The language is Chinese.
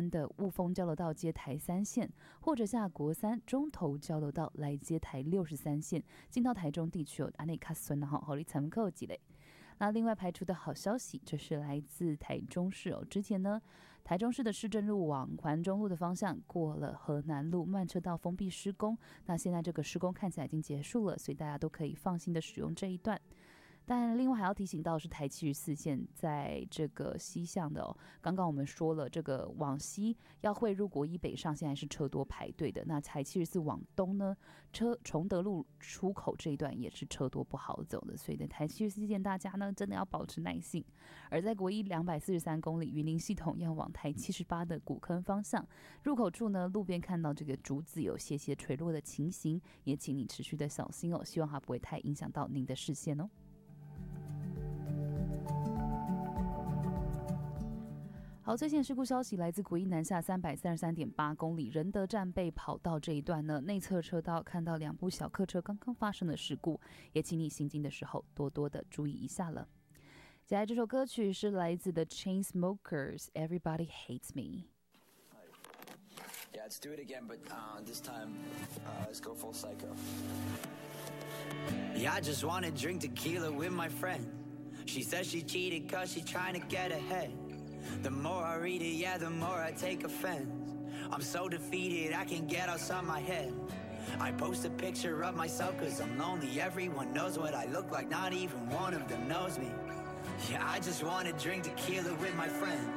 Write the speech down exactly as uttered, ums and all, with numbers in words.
边的雾峰交流道接台三线，或者下国三中投交流道来接台六十三线，进到台中地区有安内卡孙哈好利参考几类。那另外排除的好消息，这是来自台中市哦。之前呢，台中市的市政路往环中路的方向过了河南路慢车道封闭施工，那现在这个施工看起来已经结束了，所以大家都可以放心的使用这一段。但另外还要提醒到是台七十四线在这个西向的哦，刚刚我们说了，这个往西要汇入国一北上，现在是车多排队的。那台七十四往东呢，车崇德路出口这一段也是车多不好走的，所以在台七十四线大家呢真的要保持耐性。而在国一两百四十三公里云林系统要往台七十八的古坑方向入口处呢，路边看到这个竹子有些些垂落的情形，也请你持续的小心哦，希望它不会太影响到您的视线哦。好，最新事故消息来自国一南下三百三十三点八公里仁德站被跑道这一段呢，内侧车道看到两部小客车刚刚发生的事故，也请你行进的时候多多的注意一下了。接下来这首歌曲是来自 The Chainsmokers Everybody Hates Me。Yeah, let's do it again, but uh, this time, uh, let's go full psycho. Yeah, I just wanna drink tequila with my friend. She says she cheated cause she trying to get ahead. The more I read it, yeah, the more I take offense. I'm so defeated, I can't get outside my head. I post a picture of myself cause I'm lonely. Everyone knows what I look like, not even one of them knows me. Yeah, I just wanna drink tequila with my friend.